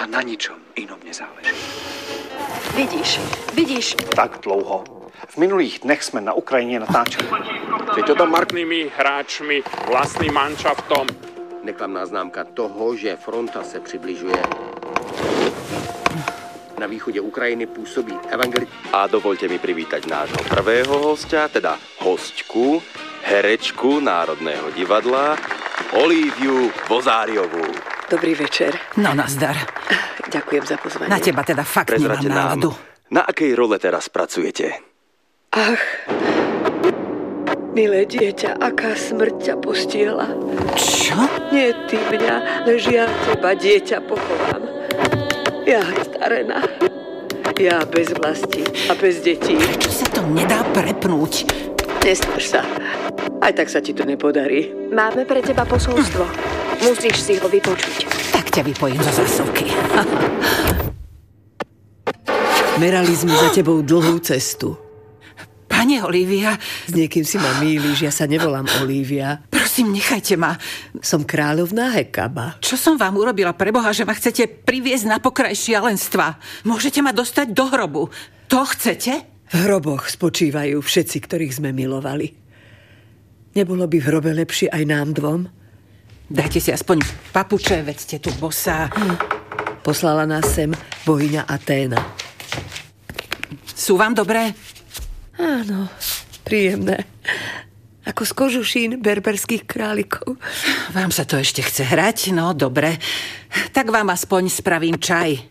na ničom inom nezáleží. Vidíš. Tak dlouho. V minulých dnech jsme na Ukrajině natáčeli. Je to tam marknými hráčmi, vlastným manšaftom. Neklamná známka toho, že fronta se přibližuje. Na východě Ukrajiny působí A dovolte mi privítať nášho prvého hostia, teda hostku, herečku Národného divadla, Olíviu Vozáriovú. Dobrý večer. No, nazdar. Ďakujem za pozvanie. Na teba teda fakt nemám Prezraďte nám, náladu. na akej role teraz pracujete? Ach, milé dieťa, aká smrť ťa postihla. Čo? Nie ty mňa, lež ja teba, dieťa, pochovám. Ja starená. Ja bez vlasti a bez detí. Čo sa to nedá prepnúť? Nesnaž sa. Aj tak sa ti to nepodarí. Máme pre teba posolstvo. Musíš si ho vypočuť. Tak ťa vypojím zo zásuvky. Merali sme za tebou dlhú cestu. Pani Olivia, S niekým si ma mýliš, ja sa nevolám Olivia. prosím, nechajte ma. Som kráľovná Hekaba. Čo som vám urobila pre Boha, že ma chcete priviesť na pokraj šialenstva? Môžete ma dostať do hrobu. To chcete? V hroboch spočívajú všetci, ktorých sme milovali. Nebolo by v hrobe lepšie aj nám dvom? Dajte si aspoň papuče, veď ste tu bosá. Poslala nás sem bohyňa Aténa. Sú vám dobré? Áno, príjemné. Ako z kožušín berberských králikov. Vám sa to ešte chce hrať? No, dobre. Tak vám aspoň spravím čaj.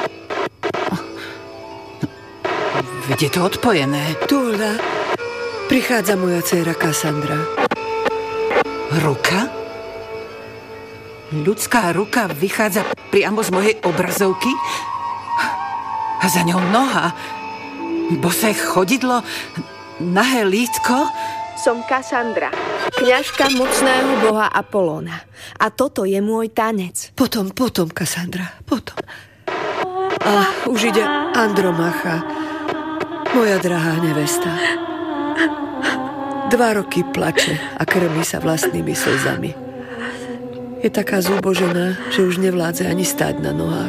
Veď je to odpojené. Túľa, prichádza moja dcéra Kassandra. Ruka? Ľudská ruka vychádza priamo z mojej obrazovky? A za ňou noha? Bosé chodidlo? Nahé lítko? Som Kassandra, kňažka mocného boha Apolóna. A toto je môj tanec. Potom, Kassandra, potom. A už ide Andromacha, moja drahá nevesta. 2 roky plače a krmí sa vlastnými slzami. Je taká zúbožená, že už nevládze ani stáť na nohách.